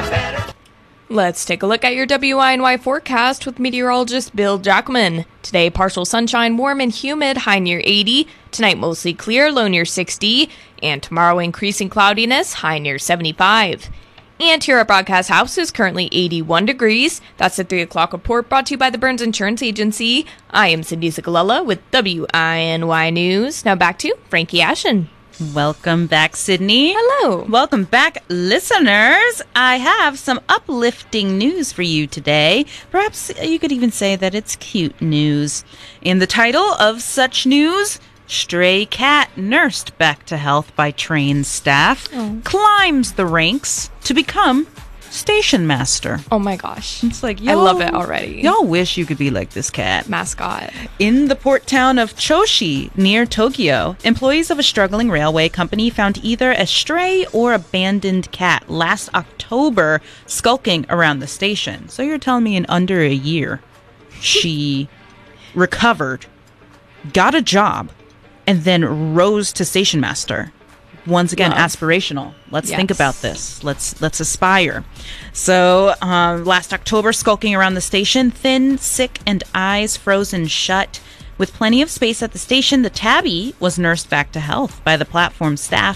Let's take a look at your WINY forecast with meteorologist Bill Jackman. Today, partial sunshine, warm and humid, high near 80. Tonight, mostly clear, low near 60. And tomorrow, increasing cloudiness, high near 75. And here at Broadcast House is currently 81 degrees. That's the 3 o'clock report brought to you by the Burns Insurance Agency. I am Cindy Cicolella with WINY News. Now back to Frankie Ashen. Welcome back, Sydney. Hello. Welcome back, listeners. I have some uplifting news for you today. Perhaps you could even say that it's cute news. In the title of such news, stray cat nursed back to health by trained staff climbs the ranks to become station master. Oh my gosh. It's like, I love it already. Y'all wish you could be like this cat. Mascot. In the port town of Choshi, near Tokyo, employees of a struggling railway company found either a stray or abandoned cat last October skulking around the station. So you're telling me in under a year, she recovered, got a job, and then rose to station master. Once again, aspirational. Let's think about this. Let's aspire. So last October, skulking around the station, thin, sick, and eyes frozen shut. With plenty of space at the station, the tabby was nursed back to health by the platform staff